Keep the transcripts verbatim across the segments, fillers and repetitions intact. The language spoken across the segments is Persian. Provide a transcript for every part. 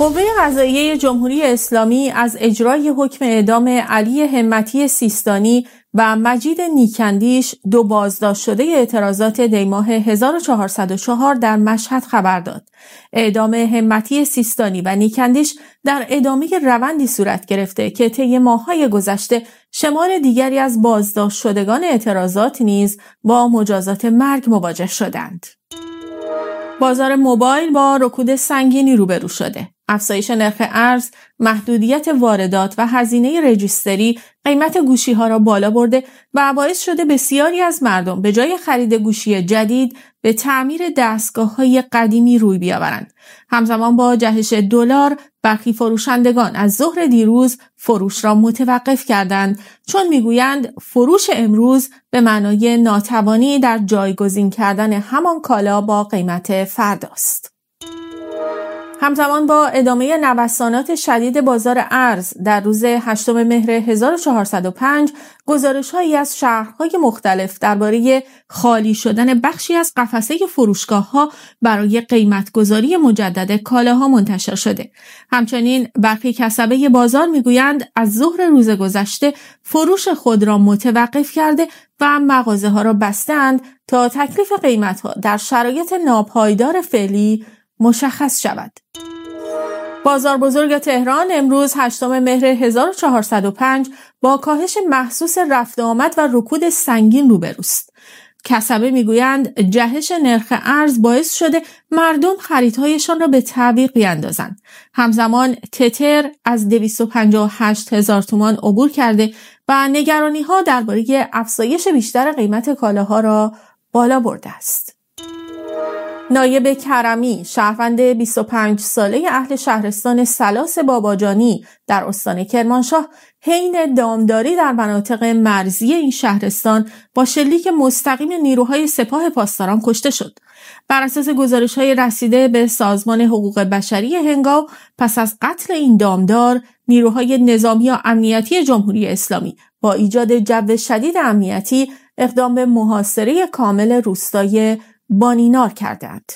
قوه قضاییه جمهوری اسلامی از اجرای حکم اعدام علی همتی سیستانی و مجید نیک‌اندیش، دو بازداشت شده اعتراضات دیماه هزار و چهارصد و چهار در مشهد خبر داد. اعدام همتی سیستانی و نیک‌اندیش در ادامه روندی صورت گرفته که طی ماه‌های گذشته شمار دیگری از بازداشت شدگان اعتراضات نیز با مجازات مرگ مواجه شدند. بازار موبایل با رکود سنگینی روبرو شده. افزایش نرخ ارز، محدودیت واردات و هزینه رجیستری قیمت گوشی‌ها را بالا برده و باعث شده بسیاری از مردم به جای خرید گوشی جدید به تعمیر دستگاه‌های قدیمی روی بیاورند. همزمان با جهش دلار، برخی فروشندگان از ظهر دیروز فروش را متوقف کردند، چون میگویند فروش امروز به معنای ناتوانی در جایگزین کردن همان کالا با قیمت فرداست. همزمان با ادامه نوسانات شدید بازار ارز در روز هشتم مهر هزار و چهارصد و پنج، گزارش‌هایی از شهرهای مختلف درباره خالی شدن بخشی از قفسه فروشگاه‌ها برای قیمت‌گذاری مجدد کالاها منتشر شده. همچنین برخی کسبه بازار میگویند از ظهر روز گذشته فروش خود را متوقف کرده و مغازه‌ها را بستند تا تکلیف قیمت‌ها در شرایط ناپایدار فعلی مشخص شود. بازار بزرگ تهران امروز هشتم مهر هزار و چهارصد و پنج با کاهش محسوس رفت آمد و رکود سنگین روبروست. کسبه میگویند جهش نرخ ارز باعث شده مردم خریدهایشان را به تعویق بیاندازند. همزمان تتر از دویست و پنجاه و هشت هزار تومان عبور کرده و نگرانی‌ها درباره افزایش بیشتر قیمت کالاها را بالا برده است. نایب کرمی، شهروند بیست و پنج ساله اهل شهرستان سلاس باباجانی در استان کرمانشاه، حین دامداری در مناطق مرزی این شهرستان با شلیک مستقیم نیروهای سپاه پاسداران کشته شد. بر اساس گزارش‌های رسیده به سازمان حقوق بشری هنگاو، پس از قتل این دامدار، نیروهای نظامی و امنیتی جمهوری اسلامی با ایجاد جو شدید امنیتی اقدام به محاصره کامل روستای بانینار کردند.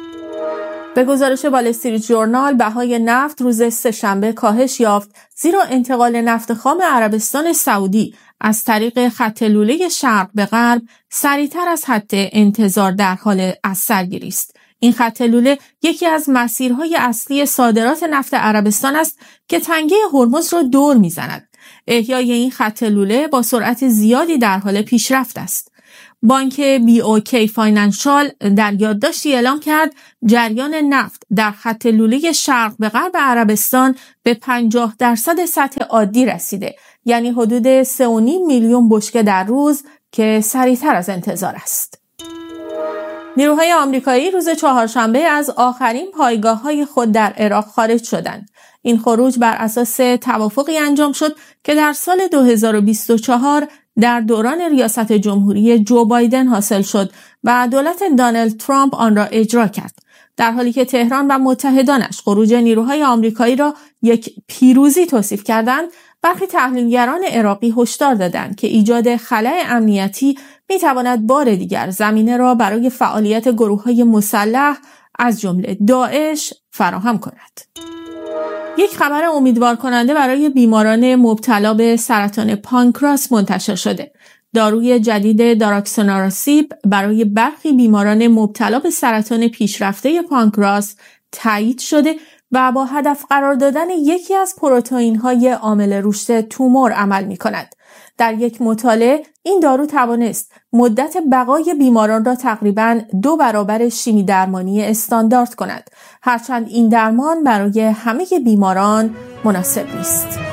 به گزارش وال استریت ژورنال، بهای نفت روز سه‌شنبه کاهش یافت، زیرا انتقال نفت خام عربستان سعودی از طریق خط لوله شرق به غرب سریعتر از حد انتظار در حال از سرگیری است. این خط لوله یکی از مسیرهای اصلی صادرات نفت عربستان است که تنگه هرمز را دور می‌زند. احیای این خط لوله با سرعت زیادی در حال پیشرفت است. بانک بی او کی فاینانشال در یادداشتی اعلام کرد جریان نفت در خط لوله شرق به غرب عربستان به پنجاه درصد سطح عادی رسیده، یعنی حدود سه و نیم میلیون بشکه در روز که سریعتر از انتظار است. نیروهای آمریکایی روز چهارشنبه از آخرین پایگاه‌های خود در عراق خارج شدند. این خروج بر اساس توافقی انجام شد که در سال دو هزار و بیست و چهار در دوران ریاست جمهوری جو بایدن حاصل شد و دولت دونالد ترامپ آن را اجرا کرد. در حالی که تهران و متحدانش خروج نیروهای آمریکایی را یک پیروزی توصیف کردند، برخی تحلیلگران عراقی هشدار دادند که ایجاد خلأ امنیتی می‌تواند بار دیگر زمینه را برای فعالیت گروه‌های مسلح از جمله داعش فراهم کند. یک خبر امیدوار کننده برای بیماران مبتلا به سرطان پانکراس منتشر شده. داروی جدید داراکسوناراسیب برای برخی بیماران مبتلا به سرطان پیشرفته پانکراس تایید شده و با هدف قرار دادن یکی از پروتئین‌های عامل رشد تومور عمل می‌کند. در یک مطالعه این دارو توانست مدت بقای بیماران را تقریباً دو برابر شیمی درمانی استاندارد کند، هرچند این درمان برای همه بیماران مناسب نیست.